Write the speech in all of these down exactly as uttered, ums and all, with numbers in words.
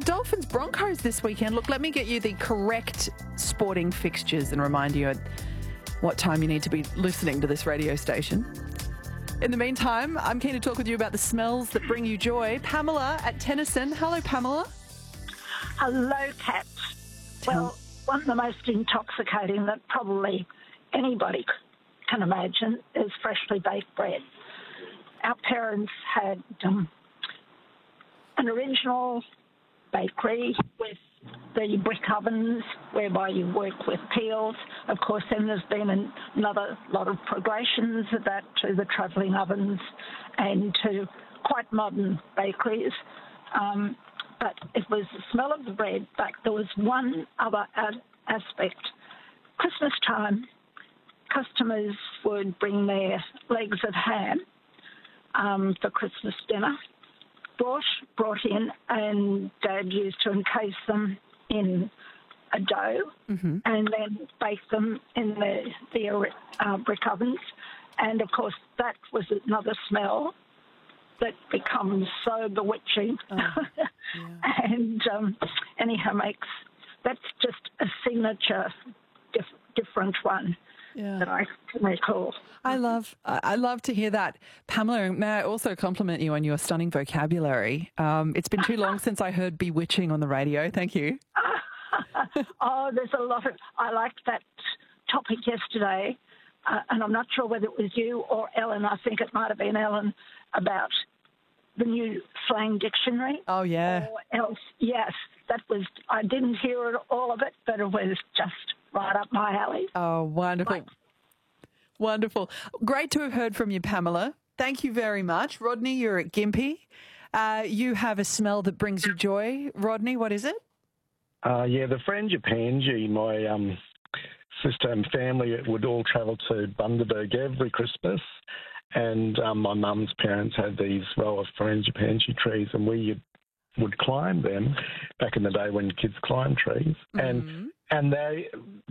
Dolphins Broncos this weekend. Look, let me get you the correct sporting fixtures and remind you at what time you need to be listening to this radio station. In the meantime, I'm keen to talk with you about the smells that bring you joy. Pamela at Tennyson. Hello, Pamela. Hello, Kat. Well, one of the most intoxicating that probably anybody can imagine is freshly baked bread. Our parents had um, an original bakery with the brick ovens whereby you work with peels. Of course, then there's been an, another lot of progressions of that to the travelling ovens and to quite modern bakeries. Um, but it was the smell of the bread, but there was one other ad- aspect. Christmas time, customers would bring their legs of ham um, for Christmas dinner, brought, brought in, and Dad used to encase them in a dough mm-hmm. and then bake them in the, the uh, brick ovens. And, of course, that was another smell that becomes so bewitching. Oh, yeah. and um, anyhow, makes that's just a signature dif- different one. Yeah. That I can recall. I love, I love to hear that, Pamela. May I also compliment you on your stunning vocabulary? Um, it's been too long since I heard "bewitching" on the radio. Thank you. Oh, there's a lot of. I liked that topic yesterday, uh, and I'm not sure whether it was you or Ellen. I think it might have been Ellen about the new slang dictionary. Oh yeah. Or else, yes, that was. I didn't hear it, all of it, but it was just right up my alley. Oh, wonderful. Right. Wonderful. Great to have heard from you, Pamela. Thank you very much. Rodney, you're at Gympie. Uh, you have a smell that brings you joy. Rodney, what is it? Uh, yeah, the Frangipani. My um, sister and family would all travel to Bundaberg every Christmas, and um, my mum's parents had these row of Frangipani trees, and we would climb them back in the day when kids climbed trees. Mm-hmm. And And they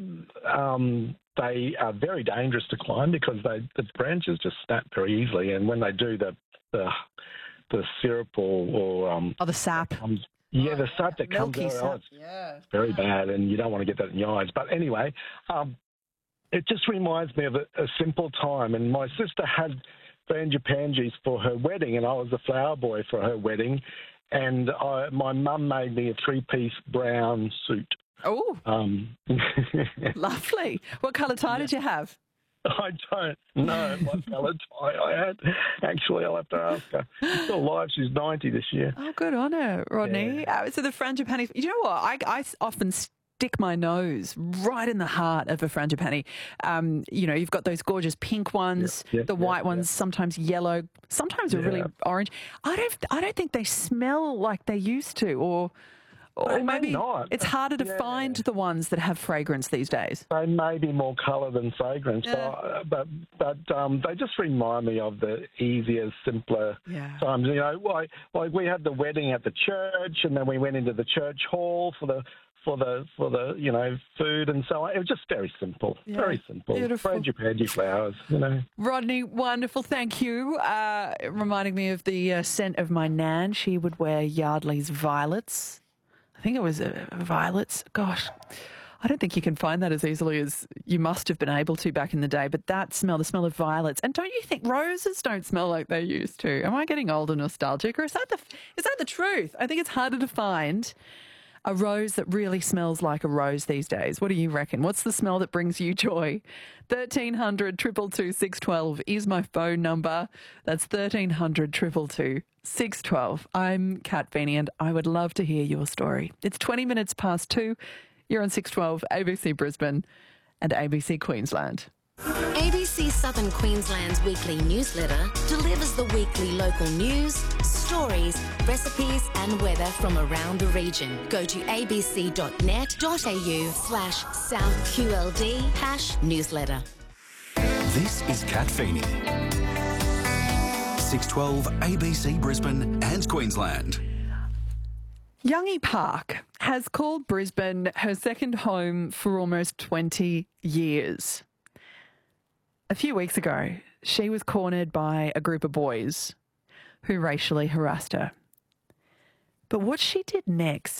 um, they are very dangerous to climb because they the branches just snap very easily, and when they do, the the, the syrup or, or um, oh the sap, comes, yeah, the sap that comes Milky out, sap. oh, it's yeah. very bad, and you don't want to get that in your eyes. But anyway, um, it just reminds me of a, a simple time, and my sister had frangipanis for her wedding, and I was the flower boy for her wedding, and I, my mum made me a three-piece brown suit. Oh, um, lovely. What colour tie yeah. did you have? I don't know what colour tie I had. Actually, I'll have to ask her. She's still alive. She's ninety this year. Oh, good on her, Rodney. Yeah. Uh, so the frangipani, you know what? I, I often stick my nose right in the heart of a frangipani. Um, you know, you've got those gorgeous pink ones, yep, yep, the white yep, ones, yep. sometimes yellow, sometimes yeah. really orange. I don't, I don't think they smell like they used to, or... Or maybe not. It's harder to yeah. find the ones that have fragrance these days. They may be more colour than fragrance, yeah. but but, but um, they just remind me of the easier, simpler yeah. times. You know, like, like we had the wedding at the church, and then we went into the church hall for the for the for the you know food and so on. It was just very simple, yeah. very simple. Beautiful. Frangipani flowers, you know. Rodney, wonderful. Thank you. Uh, reminding me of the uh, scent of my nan. She would wear Yardley's violets. I think it was uh, violets. Gosh, I don't think you can find that as easily as you must have been able to back in the day. But that smell, the smell of violets, and don't you think roses don't smell like they used to? Am I getting old and nostalgic, or is that the is that the truth? I think it's harder to find a rose that really smells like a rose these days. What do you reckon? What's the smell that brings you joy? thirteen hundred, two two two, six one two is my phone number. That's thirteen hundred, two two two, six one two. I'm Kat Feeney, and I would love to hear your story. It's twenty minutes past two. You're on six twelve, A B C Brisbane and A B C Queensland. A B C Southern Queensland's weekly newsletter delivers the weekly local news, stories, recipes and weather from around the region. Go to abc.net.au slash southqld hash newsletter. This is Kat Feeney. six twelve A B C Brisbane and Queensland. Youngie Park has called Brisbane her second home for almost twenty years. A few weeks ago, she was cornered by a group of boys who racially harassed her. But what she did next